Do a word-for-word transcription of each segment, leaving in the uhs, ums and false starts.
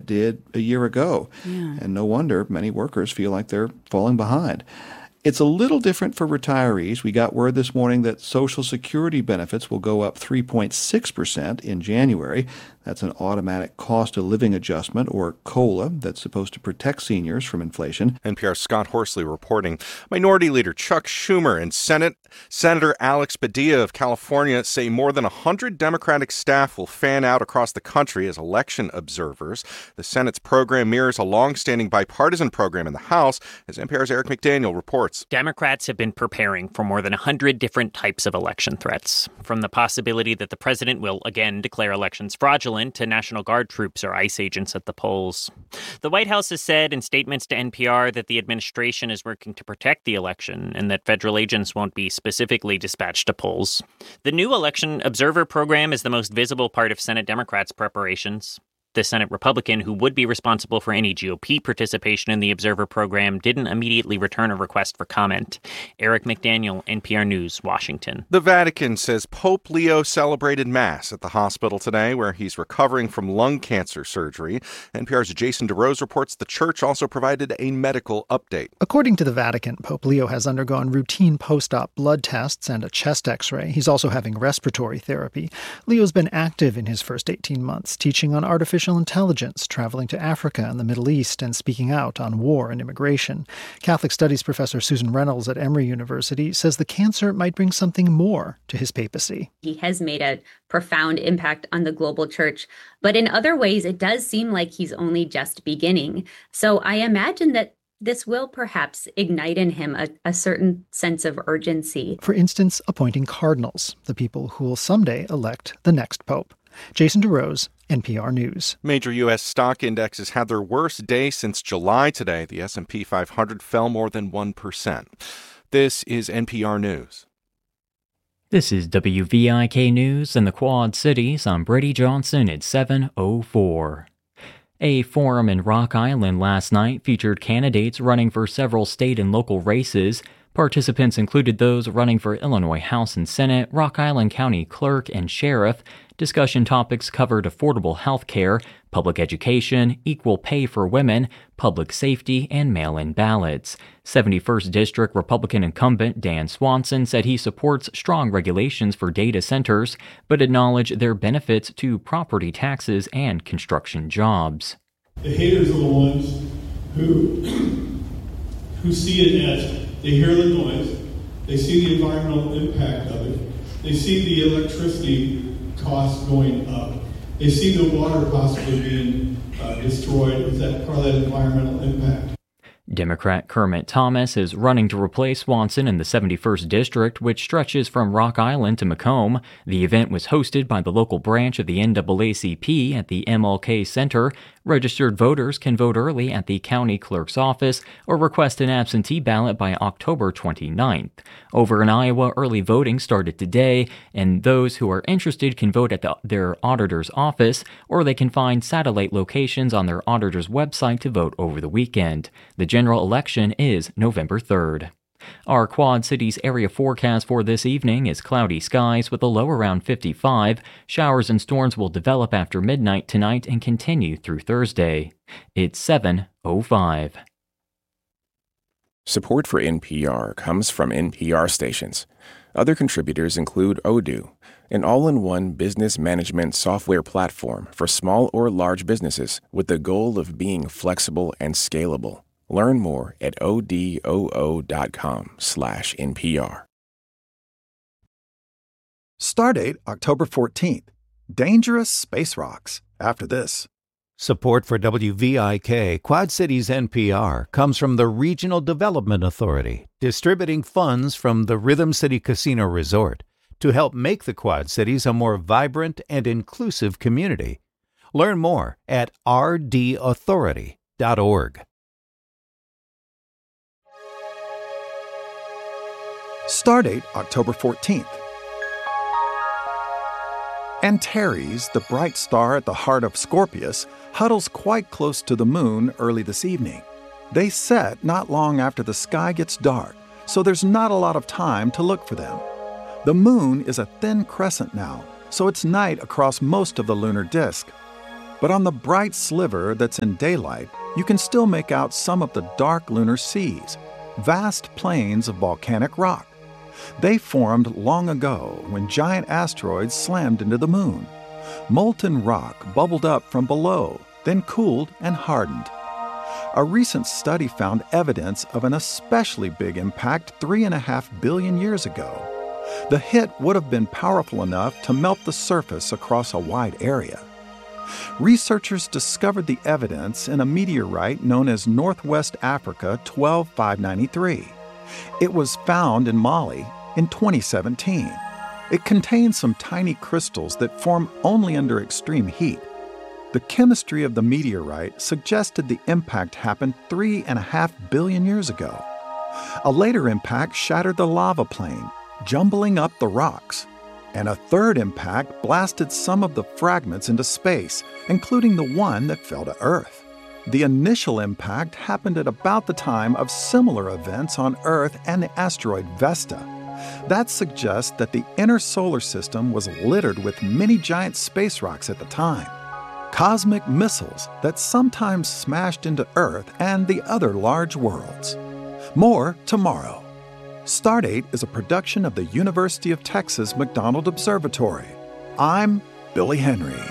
did a year ago. Yeah. And no wonder many workers feel like they're falling behind. It's a little different for retirees. We got word this morning that Social Security benefits will go up three point six percent in January. That's an automatic cost of living adjustment, or COLA, that's supposed to protect seniors from inflation. N P R's Scott Horsley reporting. Minority Leader Chuck Schumer and Senate Senator Alex Padilla of California say more than one hundred Democratic staff will fan out across the country as election observers. The Senate's program mirrors a long-standing bipartisan program in the House, as N P R's Eric McDaniel reports. Democrats have been preparing for more than one hundred different types of election threats, from the possibility that the president will again declare elections fraudulent to National Guard troops or ICE agents at the polls. The White House has said in statements to N P R that the administration is working to protect the election and that federal agents won't be specifically dispatched to polls. The new election observer program is the most visible part of Senate Democrats' preparations. The Senate Republican who would be responsible for any G O P participation in the observer program didn't immediately return a request for comment. Eric McDaniel, N P R News, Washington. The Vatican says Pope Leo celebrated Mass at the hospital today, where he's recovering from lung cancer surgery. N P R's Jason DeRose reports the church also provided a medical update. According to the Vatican, Pope Leo has undergone routine post-op blood tests and a chest x-ray. He's also having respiratory therapy. Leo's been active in his first eighteen months, teaching on artificial intelligence, traveling to Africa and the Middle East, and speaking out on war and immigration. Catholic Studies professor Susan Reynolds at Emory University says the cancer might bring something more to his papacy. He has made a profound impact on the global church, but in other ways, it does seem like he's only just beginning. So I imagine that this will perhaps ignite in him a, a certain sense of urgency. For instance, appointing cardinals, the people who will someday elect the next pope. Jason DeRose, N P R News. Major U S stock indexes had their worst day since July today. The S and P five hundred fell more than one percent. This is N P R News. This is W V I K News in the Quad Cities. I'm Brady Johnson at seven oh four. A forum in Rock Island last night featured candidates running for several state and local races. Participants included those running for Illinois House and Senate, Rock Island County Clerk, and Sheriff. Discussion topics covered affordable health care, public education, equal pay for women, public safety, and mail-in ballots. seventy-first District Republican incumbent Dan Swanson said he supports strong regulations for data centers, but acknowledged their benefits to property taxes and construction jobs. The haters are the ones who, who see it as they hear the noise, they see the environmental impact of it, they see the electricity costs going up, they see the water possibly being uh, destroyed. Is that part of that environmental impact? Democrat Kermit Thomas is running to replace Swanson in the seventy-first District, which stretches from Rock Island to Macomb. The event was hosted by the local branch of the N double A C P at the M L K Center. Registered voters can vote early at the county clerk's office or request an absentee ballot by October twenty-ninth. Over in Iowa, early voting started today, and those who are interested can vote at the, their auditor's office, or they can find satellite locations on their auditor's website to vote over the weekend. The general election is November third. Our Quad Cities area forecast for this evening is cloudy skies with a low around fifty-five. Showers and storms will develop after midnight tonight and continue through Thursday. It's seven oh five. Support for N P R comes from N P R stations. Other contributors include Odoo, an all-in-one business management software platform for small or large businesses with the goal of being flexible and scalable. Learn more at odoo.com slash NPR. Stardate October fourteenth. Dangerous Space Rocks. After this. Support for W V I K Quad Cities N P R comes from the Regional Development Authority, distributing funds from the Rhythm City Casino Resort to help make the Quad Cities a more vibrant and inclusive community. Learn more at r d authority dot org. Stardate October fourteenth. Antares, the bright star at the heart of Scorpius, huddles quite close to the moon early this evening. They set not long after the sky gets dark, so there's not a lot of time to look for them. The moon is a thin crescent now, so it's night across most of the lunar disk. But on the bright sliver that's in daylight, you can still make out some of the dark lunar seas, vast plains of volcanic rock. They formed long ago when giant asteroids slammed into the moon. Molten rock bubbled up from below, then cooled and hardened. A recent study found evidence of an especially big impact three and a half billion years ago. The hit would have been powerful enough to melt the surface across a wide area. Researchers discovered the evidence in a meteorite known as Northwest Africa twelve five ninety-three. It was found in Mali in twenty seventeen. It contains some tiny crystals that form only under extreme heat. The chemistry of the meteorite suggested the impact happened three and a half billion years ago. A later impact shattered the lava plain, jumbling up the rocks. And a third impact blasted some of the fragments into space, including the one that fell to Earth. The initial impact happened at about the time of similar events on Earth and the asteroid Vesta. That suggests that the inner solar system was littered with many giant space rocks at the time. Cosmic missiles that sometimes smashed into Earth and the other large worlds. More tomorrow. Stardate is a production of the University of Texas McDonald Observatory. I'm Billy Henry.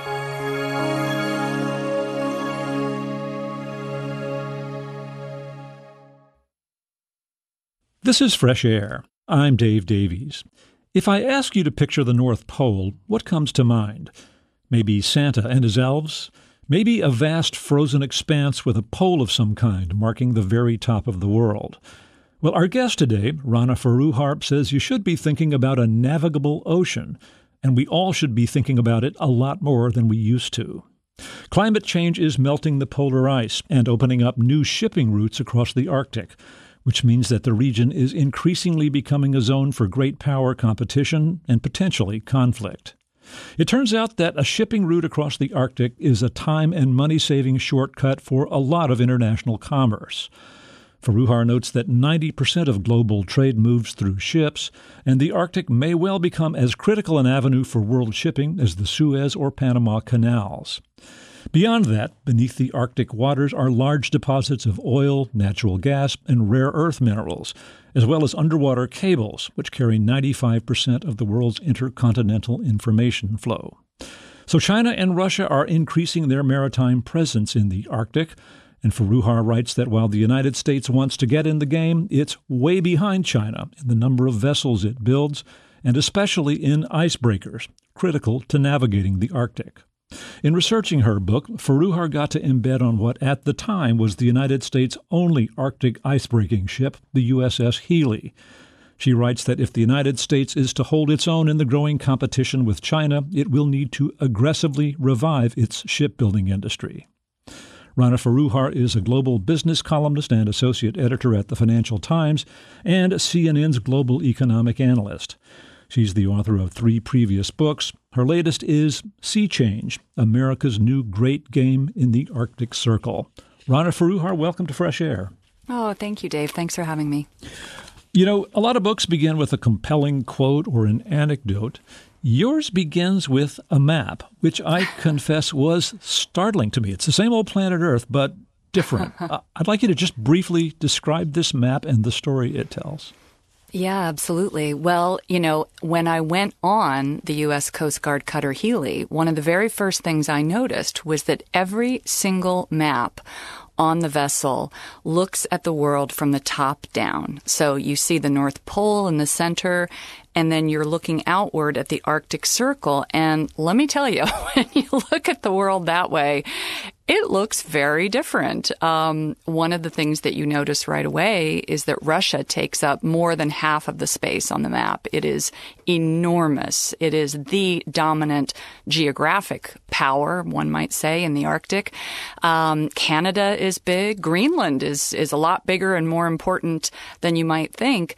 This is Fresh Air. I'm Dave Davies. If I ask you to picture the North Pole, what comes to mind? Maybe Santa and his elves? Maybe a vast frozen expanse with a pole of some kind marking the very top of the world? Well, our guest today, Rana Foroohar, says you should be thinking about a navigable ocean, and we all should be thinking about it a lot more than we used to. Climate change is melting the polar ice and opening up new shipping routes across the Arctic, which means that the region is increasingly becoming a zone for great power competition and potentially conflict. It turns out that a shipping route across the Arctic is a time and money-saving shortcut for a lot of international commerce. Foroohar notes that ninety percent of global trade moves through ships, and the Arctic may well become as critical an avenue for world shipping as the Suez or Panama canals. Beyond that, beneath the Arctic waters are large deposits of oil, natural gas, and rare earth minerals, as well as underwater cables, which carry ninety-five percent of the world's intercontinental information flow. So China and Russia are increasing their maritime presence in the Arctic, and Foroohar writes that while the United States wants to get in the game, it's way behind China in the number of vessels it builds, and especially in icebreakers, critical to navigating the Arctic. In researching her book, Foroohar got to embed on what at the time was the United States' only Arctic icebreaking ship, the U S S Healy. She writes that if the United States is to hold its own in the growing competition with China, it will need to aggressively revive its shipbuilding industry. Rana Foroohar is a global business columnist and associate editor at the Financial Times and C N N's global economic analyst. She's the author of three previous books. Her latest is Sea Change, America's New Great Game in the Arctic Circle. Rana Foroohar, welcome to Fresh Air. Oh, thank you, Dave. Thanks for having me. You know, a lot of books begin with a compelling quote or an anecdote. Yours begins with a map, which I confess was startling to me. It's the same old planet Earth, but different. uh, I'd like you to just briefly describe this map and the story it tells. Yeah, absolutely. Well, you know, when I went on the U S Coast Guard cutter Healy, one of the very first things I noticed was that every single map on the vessel looks at the world from the top down. So you see the North Pole in the center, and then you're looking outward at the Arctic Circle. And let me tell you, when you look at the world that way, it looks very different. Um, one of the things that you notice right away is that Russia takes up more than half of the space on the map. It is enormous. It is the dominant geographic power, one might say, in the Arctic. Um, Canada is big. Greenland is, is a lot bigger and more important than you might think.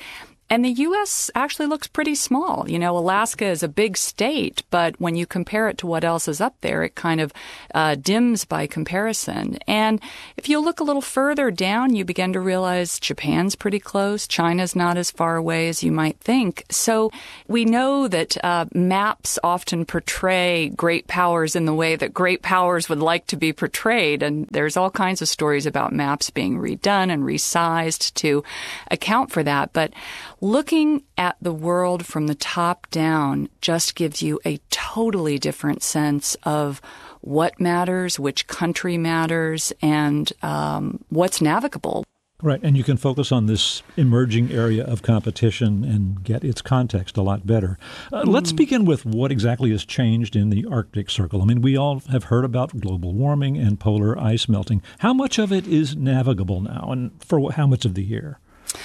And the U S actually looks pretty small. You know, Alaska is a big state, but when you compare it to what else is up there, it kind of uh, dims by comparison. And if you look a little further down, you begin to realize Japan's pretty close. China's not as far away as you might think. So we know that uh, maps often portray great powers in the way that great powers would like to be portrayed. And there's all kinds of stories about maps being redone and resized to account for that. But looking at the world from the top down just gives you a totally different sense of what matters, which country matters, and um, what's navigable. Right, and you can focus on this emerging area of competition and get its context a lot better. Uh, mm. Let's begin with what exactly has changed in the Arctic Circle. I mean, we all have heard about global warming and polar ice melting. How much of it is navigable now, and for how much of the year?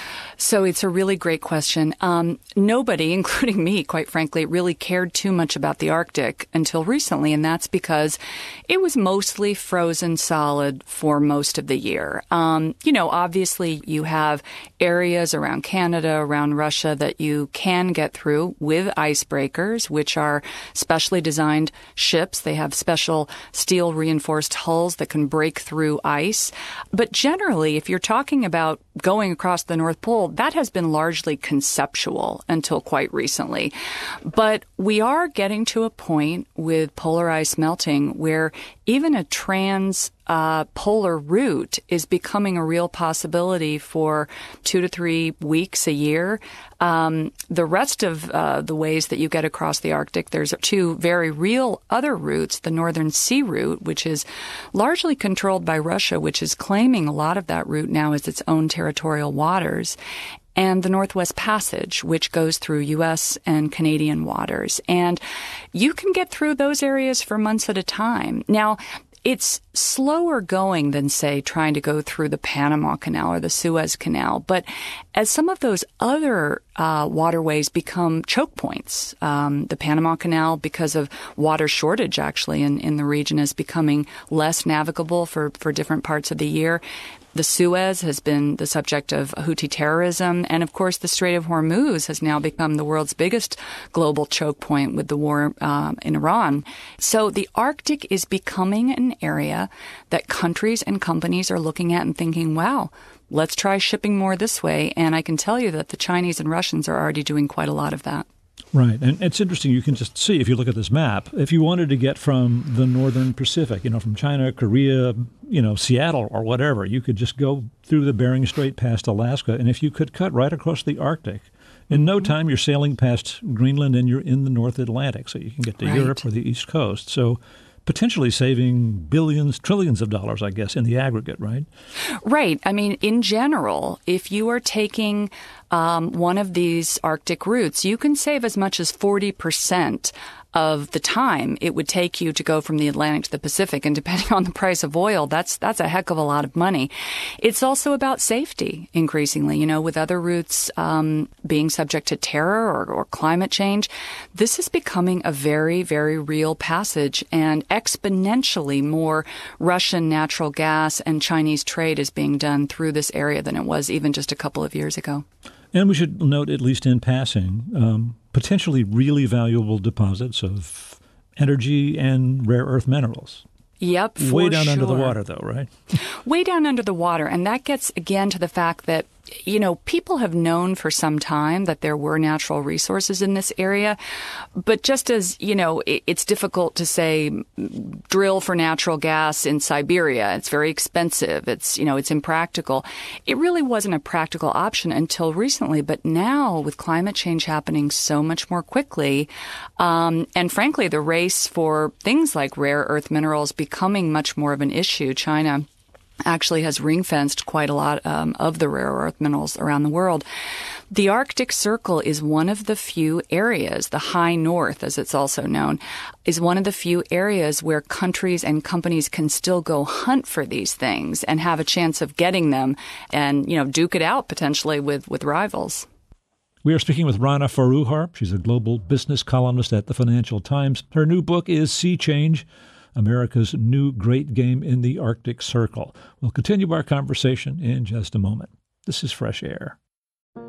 So it's a really great question. Um, nobody, including me, quite frankly, really cared too much about the Arctic until recently, and that's because it was mostly frozen solid for most of the year. Um, you know, obviously you have areas around Canada, around Russia that you can get through with icebreakers, which are specially designed ships. They have special steel reinforced hulls that can break through ice. But generally, if you're talking about going across the North Pole, that has been largely conceptual until quite recently. But we are getting to a point with polar ice melting where even a trans uh, polar route is becoming a real possibility for two to three weeks a year. Um, the rest of uh, the ways that you get across the Arctic, there's two very real other routes, the Northern Sea Route, which is largely controlled by Russia, which is claiming a lot of that route now as its own territorial waters, and the Northwest Passage, which goes through U S and Canadian waters. And you can get through those areas for months at a time. Now, it's slower going than, say, trying to go through the Panama Canal or the Suez Canal. But as some of those other uh, waterways become choke points, um, the Panama Canal, because of water shortage, actually, in, in the region, is becoming less navigable for, for different parts of the year. The Suez has been the subject of Houthi terrorism. And, of course, the Strait of Hormuz has now become the world's biggest global choke point with the war um, in Iran. So the Arctic is becoming an area that countries and companies are looking at and thinking, wow, let's try shipping more this way. And I can tell you that the Chinese and Russians are already doing quite a lot of that. Right. And it's interesting. You can just see, if you look at this map, if you wanted to get from the northern Pacific, you know, from China, Korea, you know, Seattle or whatever, you could just go through the Bering Strait past Alaska. And if you could cut right across the Arctic, in no time you're sailing past Greenland and you're in the North Atlantic. So you can get to right. Europe or the East Coast. So potentially saving billions, trillions of dollars, I guess, in the aggregate, right? Right. I mean, in general, if you are taking um, one of these Arctic routes, you can save as much as forty percent of the time it would take you to go from the Atlantic to the Pacific. And depending on the price of oil, that's that's a heck of a lot of money. It's also about safety, increasingly. You know, with other routes um, being subject to terror or, or climate change, this is becoming a very, very real passage. And exponentially more Russian natural gas and Chinese trade is being done through this area than it was even just a couple of years ago. And we should note, at least in passing, um, potentially really valuable deposits of energy and rare earth minerals. Yep, for Way down sure. under the water, though, right? Way down under the water. And that gets, again, to the fact that, you know, people have known for some time that there were natural resources in this area. But just as, you know, it, it's difficult to say drill for natural gas in Siberia. It's very expensive. It's, you know, it's impractical. It really wasn't a practical option until recently. But now, with climate change happening so much more quickly, um, and frankly, the race for things like rare earth minerals becoming much more of an issue, China actually has ring-fenced quite a lot um, of the rare earth minerals around the world. The Arctic Circle is one of the few areas, the High North, as it's also known, is one of the few areas where countries and companies can still go hunt for these things and have a chance of getting them and, you know, duke it out potentially with, with rivals. We are speaking with Rana Foroohar. She's a global business columnist at the Financial Times. Her new book is Sea Change, America's New Great Game in the Arctic Circle. We'll continue our conversation in just a moment. This is Fresh Air.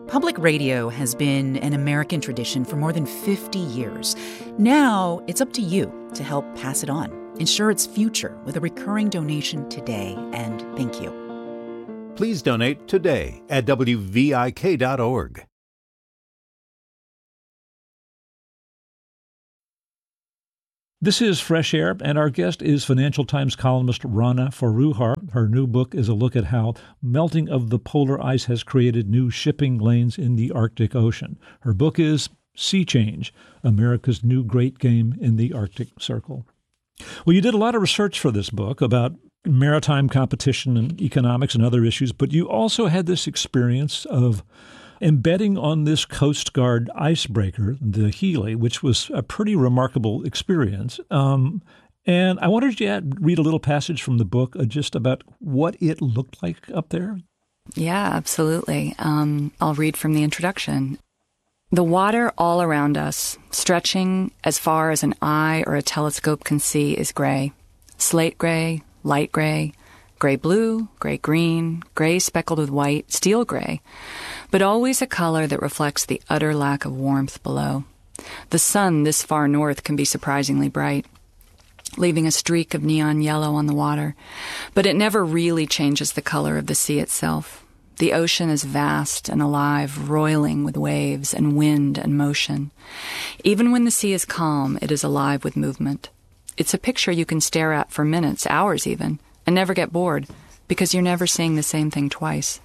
Public radio has been an American tradition for more than fifty years. Now it's up to you to help pass it on. Ensure its future with a recurring donation today, and thank you. Please donate today at W V I K dot org. This is Fresh Air, and our guest is Financial Times columnist Rana Foroohar. Her new book is a look at how melting of the polar ice has created new shipping lanes in the Arctic Ocean. Her book is Sea Change, America's New Great Game in the Arctic Circle. Well, you did a lot of research for this book about maritime competition and economics and other issues, but you also had this experience of embedding on this Coast Guard icebreaker, the Healy, which was a pretty remarkable experience. Um, and I wanted you to read a little passage from the book uh, just about what it looked like up there. Yeah, absolutely. Um, I'll read from the introduction. The water all around us, stretching as far as an eye or a telescope can see, is gray. Slate gray, light gray, gray-blue, gray-green, gray speckled with white, steel gray, but always a color that reflects the utter lack of warmth below. The sun this far north can be surprisingly bright, leaving a streak of neon yellow on the water, but it never really changes the color of the sea itself. The ocean is vast and alive, roiling with waves and wind and motion. Even when the sea is calm, it is alive with movement. It's a picture you can stare at for minutes, hours even, and never get bored, because you're never seeing the same thing twice.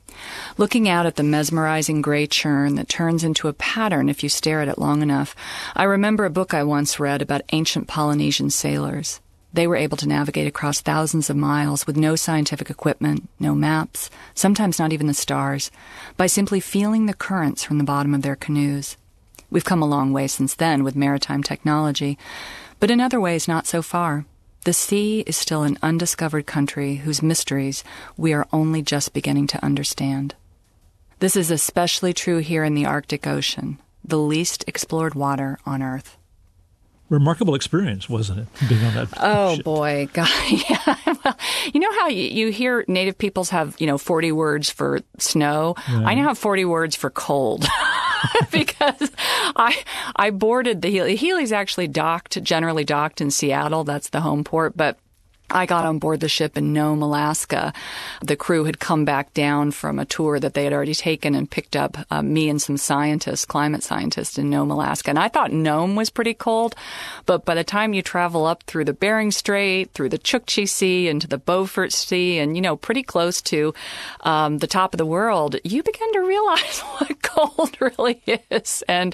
Looking out at the mesmerizing gray churn that turns into a pattern if you stare at it long enough, I remember a book I once read about ancient Polynesian sailors. They were able to navigate across thousands of miles with no scientific equipment, no maps, sometimes not even the stars, by simply feeling the currents from the bottom of their canoes. We've come a long way since then with maritime technology, but in other ways not so far. The sea is still an undiscovered country whose mysteries we are only just beginning to understand. This is especially true here in the Arctic Ocean, the least explored water on Earth. Remarkable experience, wasn't it, being on that Oh, ship? boy. God, yeah. Well, you know how you, you hear native peoples have, you know, forty words for snow? Yeah. I now have forty words for cold. Because I I boarded the Healy. Healy's actually docked, generally docked in Seattle. That's the home port. But I got on board the ship in Nome, Alaska. The crew had come back down from a tour that they had already taken and picked up uh, me and some scientists, climate scientists in Nome, Alaska. And I thought Nome was pretty cold, but by the time you travel up through the Bering Strait, through the Chukchi Sea, into the Beaufort Sea, and, you know, pretty close to um, the top of the world, you begin to realize what cold really is. And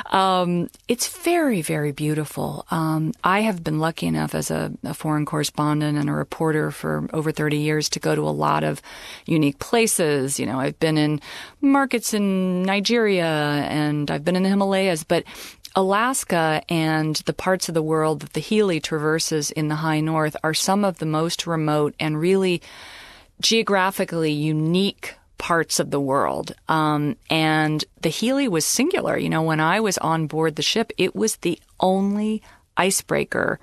um, it's very, very beautiful. Um, I have been lucky enough as a, a foreign correspondent and a reporter for over thirty years to go to a lot of unique places. You know, I've been in markets in Nigeria and I've been in the Himalayas, but Alaska and the parts of the world that the Healy traverses in the high north are some of the most remote and really geographically unique parts of the world. Um, and the Healy was singular. You know, when I was on board the ship, it was the only icebreaker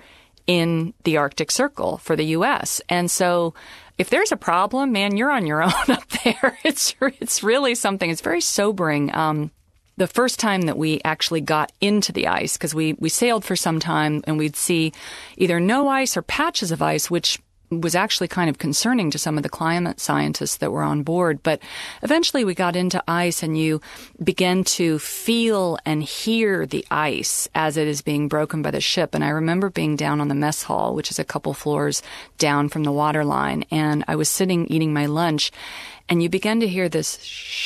in the Arctic Circle for the U S. And so if there's a problem, man, you're on your own up there. It's it's really something. It's very sobering. Um, the first time that we actually got into the ice, because we, we sailed for some time and we'd see either no ice or patches of ice, which was actually kind of concerning to some of the climate scientists that were on board. But eventually we got into ice and you begin to feel and hear the ice as it is being broken by the ship. And I remember being down on the mess hall, which is a couple floors down from the water line. And I was sitting eating my lunch and you begin to hear this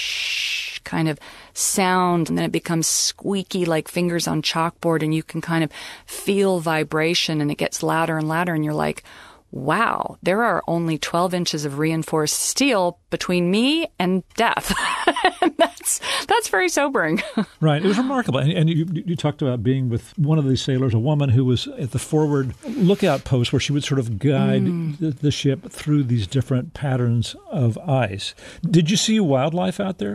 shh kind of sound, and then it becomes squeaky like fingers on chalkboard, and you can kind of feel vibration and it gets louder and louder. And you're like, wow, there are only twelve inches of reinforced steel between me and death. And that's that's very sobering. Right. It was remarkable. And, and you, you talked about being with one of these sailors, a woman who was at the forward lookout post where she would sort of guide mm. the, the ship through these different patterns of ice. Did you see wildlife out there?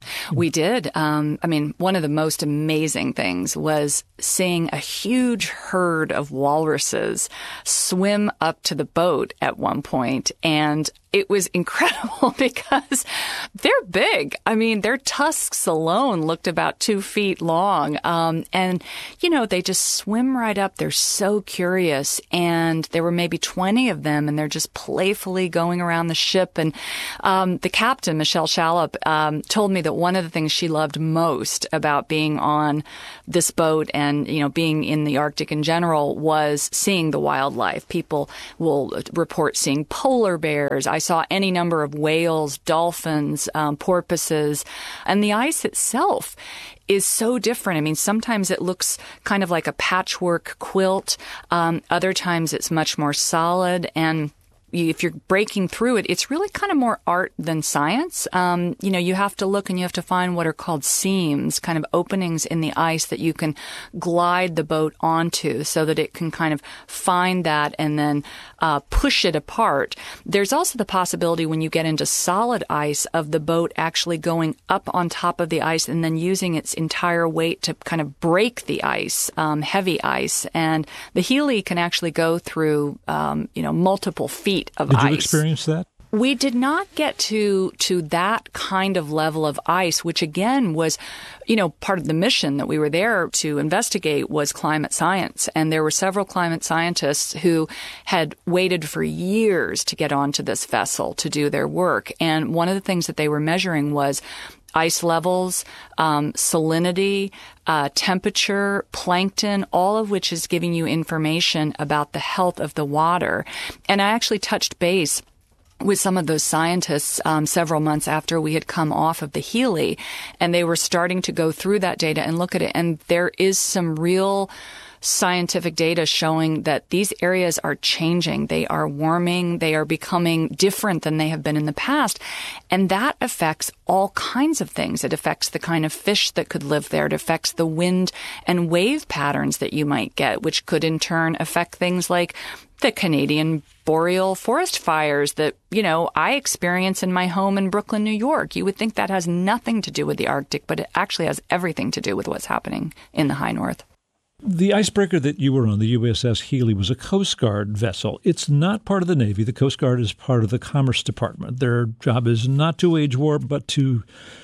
We did. Um, I mean, one of the most amazing things was seeing a huge herd of walruses swim up to the boat at one point, and it was incredible because they're big. I mean, their tusks alone looked about two feet long. Um, and, you know, they just swim right up. They're so curious. And there were maybe twenty of them, and they're just playfully going around the ship. And um, the captain, Michelle Shallop, um, told me that one of the things she loved most about being on this boat and, you know, being in the Arctic in general was seeing the wildlife. People will report seeing polar bears. I saw any number of whales, dolphins, um, porpoises, and the ice itself is so different. I mean, sometimes it looks kind of like a patchwork quilt. Um, other times it's much more solid, and if you're breaking through it, it's really kind of more art than science. Um, you know, you have to look and you have to find what are called seams, kind of openings in the ice that you can glide the boat onto so that it can kind of find that and then uh, push it apart. There's also the possibility when you get into solid ice of the boat actually going up on top of the ice and then using its entire weight to kind of break the ice, um, heavy ice. And the Healy can actually go through, um, you know, multiple feet of ice. Did you experience that? We did not get to to that kind of level of ice, which again was, you know, part of the mission that we were there to investigate was climate science. And there were several climate scientists who had waited for years to get onto this vessel to do their work. And one of the things that they were measuring was ice levels, um, salinity, uh, temperature, plankton, all of which is giving you information about the health of the water. And I actually touched base with some of those scientists um, several months after we had come off of the Healy, and they were starting to go through that data and look at it. And there is some real scientific data showing that these areas are changing. They are warming. They are becoming different than they have been in the past. And that affects all kinds of things. It affects the kind of fish that could live there. It affects the wind and wave patterns that you might get, which could in turn affect things like the Canadian boreal forest fires that, you know, I experience in my home in Brooklyn, New York. You would think that has nothing to do with the Arctic, but it actually has everything to do with what's happening in the high north. The icebreaker that you were on, the U S S Healy, was a Coast Guard vessel. It's not part of the Navy. The Coast Guard is part of the Commerce Department. Their job is not to wage war, but to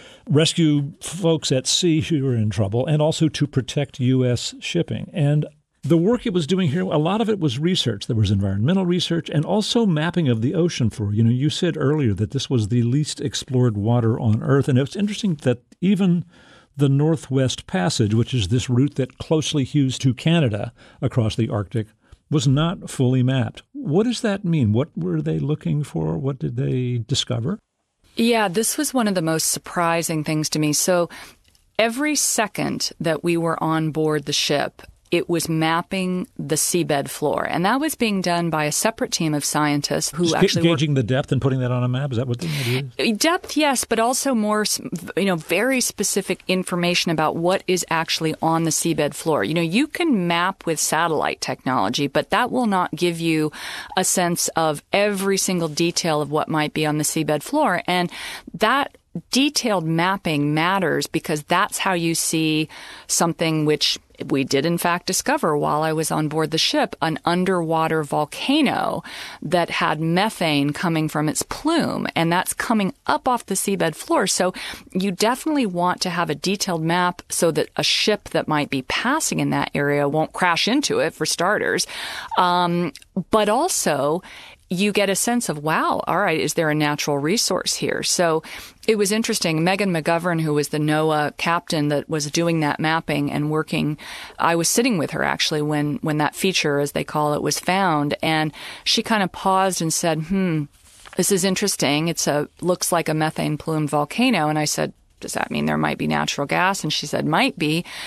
rescue folks at sea who are in trouble and also to protect U S shipping. And the work it was doing here, a lot of it was research. There was environmental research and also mapping of the ocean floor. You know, you said earlier that this was the least explored water on Earth. And it's interesting that even the Northwest Passage, which is this route that closely hews to Canada across the Arctic, was not fully mapped. What does that mean? What were they looking for? What did they discover? Yeah, this was one of the most surprising things to me. So every second that we were on board the ship, it was mapping the seabed floor. And that was being done by a separate team of scientists who Just actually gauging were, the depth and putting that on a map? Is that what the idea is? Depth, yes, but also more, you know, very specific information about what is actually on the seabed floor. You know, you can map with satellite technology, but that will not give you a sense of every single detail of what might be on the seabed floor. And that detailed mapping matters because that's how you see something which we did in fact discover while I was on board the ship, an underwater volcano that had methane coming from its plume, and that's coming up off the seabed floor. So you definitely want to have a detailed map so that a ship that might be passing in that area won't crash into it, for starters. Um, but also you get a sense of, wow, all right, is there a natural resource here? So it was interesting. Megan McGovern, who was the NOAA captain that was doing that mapping and working, I was sitting with her actually when, when that feature, as they call it, was found. And she kind of paused and said, hmm, this is interesting. It's a, looks like a methane plumed volcano. And I said, does that mean there might be natural gas? And she said, might be.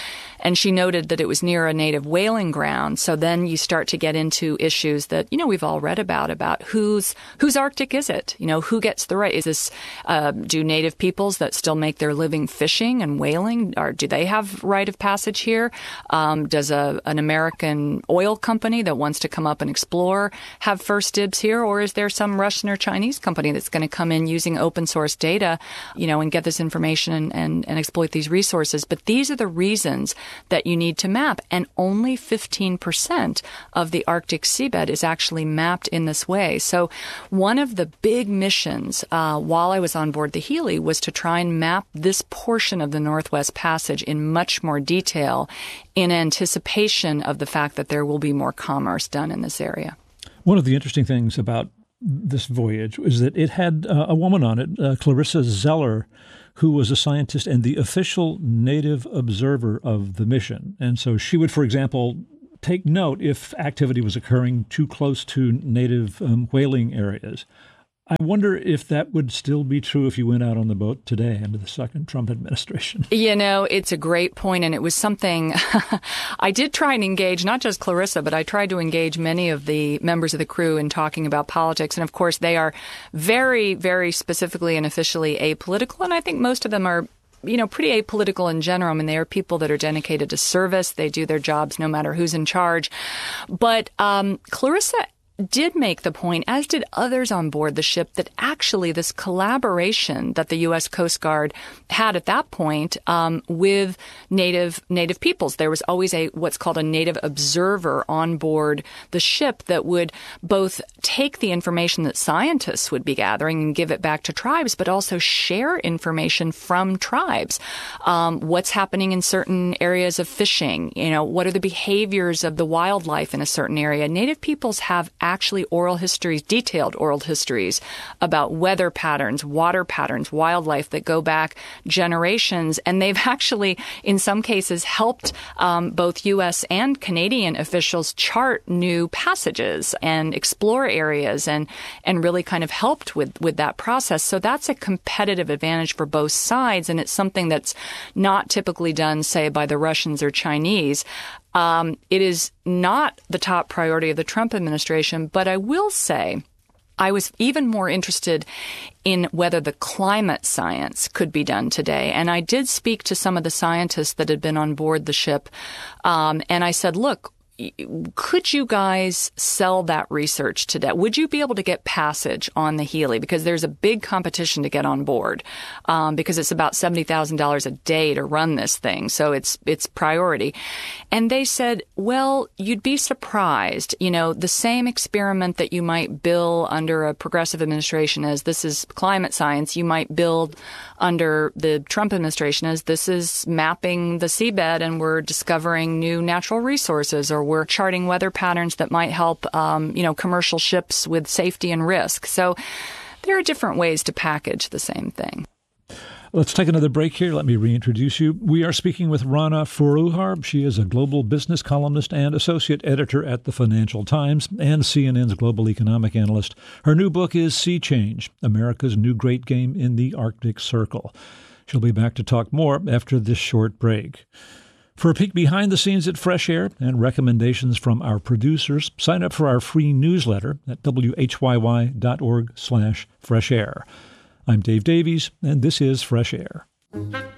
And she noted that it was near a native whaling ground. So then you start to get into issues that, you know, we've all read about, about whose whose Arctic is it? You know, who gets the right? Is this, uh, do native peoples that still make their living fishing and whaling, or do they have right of passage here? Um, does a, an American oil company that wants to come up and explore have first dibs here? Or is there some Russian or Chinese company that's going to come in using open source data, you know, and get this information and, and, and exploit these resources? But these are the reasons that you need to map. And only fifteen percent of the Arctic seabed is actually mapped in this way. So one of the big missions uh, while I was on board the Healy was to try and map this portion of the Northwest Passage in much more detail in anticipation of the fact that there will be more commerce done in this area. One of the interesting things about this voyage is that it had uh, a woman on it, uh, Clarissa Zeller, who was a scientist and the official native observer of the mission. And so she would, for example, take note if activity was occurring too close to native um, whaling areas. I wonder if that would still be true if you went out on the boat today under the second Trump administration. You know, it's a great point, and it was something I did try and engage, not just Clarissa, but I tried to engage many of the members of the crew in talking about politics. And of course, they are very, very specifically and officially apolitical, and I think most of them are, you know, pretty apolitical in general. I mean, they are people that are dedicated to service. They do their jobs no matter who's in charge. But um, Clarissa did make the point, as did others on board the ship, that actually this collaboration that the U S Coast Guard had at that point um, with native native peoples. There was always a what's called a native observer on board the ship that would both take the information that scientists would be gathering and give it back to tribes, but also share information from tribes. Um, what's happening in certain areas of fishing? You know, what are the behaviors of the wildlife in a certain area? Native peoples have actually oral histories, detailed oral histories about weather patterns, water patterns, wildlife that go back generations. And they've actually, in some cases, helped um, both U S and Canadian officials chart new passages and explore areas and, and really kind of helped with, with that process. So that's a competitive advantage for both sides. And it's something that's not typically done, say, by the Russians or Chinese. Um, it is not the top priority of the Trump administration, but I will say I was even more interested in whether the climate science could be done today. And I did speak to some of the scientists that had been on board the ship, um, and I said, look, could you guys sell that research today? Would you be able to get passage on the Healy? Because there's a big competition to get on board, um, because it's about seventy thousand dollars a day to run this thing. So it's it's priority. And they said, well, you'd be surprised. You know, the same experiment that you might bill under a progressive administration as this is climate science, you might build under the Trump administration as this is mapping the seabed and we're discovering new natural resources, or we're charting weather patterns that might help, um, you know, commercial ships with safety and risk. So there are different ways to package the same thing. Let's take another break here. Let me reintroduce you. We are speaking with Rana Foroohar. She is a global business columnist and associate editor at the Financial Times and C N N's global economic analyst. Her new book is Sea Change, America's New Great Game in the Arctic Circle. She'll be back to talk more after this short break. For a peek behind the scenes at Fresh Air and recommendations from our producers, sign up for our free newsletter at w h y y dot org slash fresh air. I'm Dave Davies, and this is Fresh Air.